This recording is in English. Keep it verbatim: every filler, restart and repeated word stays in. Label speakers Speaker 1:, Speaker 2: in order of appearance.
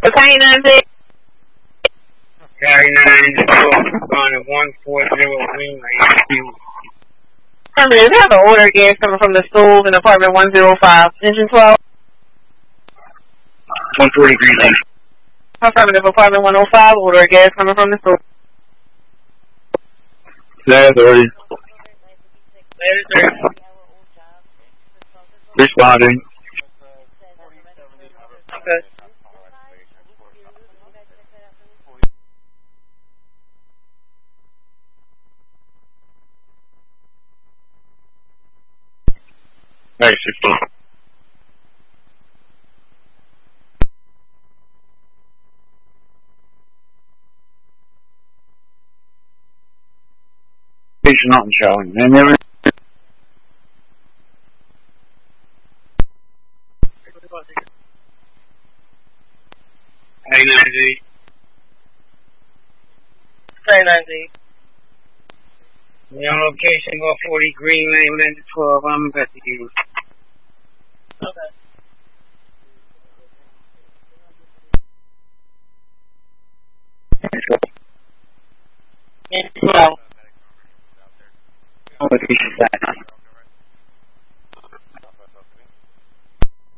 Speaker 1: Battalion nine Z.
Speaker 2: Battalion nine Z, on at one four zero Green Lane.
Speaker 1: Affirmative, we have an order again coming from the schools in apartment one oh five, engine twelve.
Speaker 2: one forty Green Lane.
Speaker 1: Affirmative, apartment one oh five, order of gas coming from the school.
Speaker 2: There, thirty.
Speaker 1: There, thirty.
Speaker 2: Responding.
Speaker 1: Okay.
Speaker 2: Thanks, sixteen. Patient not showing. And every Battalion nine Z.
Speaker 1: Battalion nine Z.
Speaker 2: We're on location one forty Green Lane, Lane twelve. I'm investigating.
Speaker 1: Okay.
Speaker 2: Engine twelve. On location side.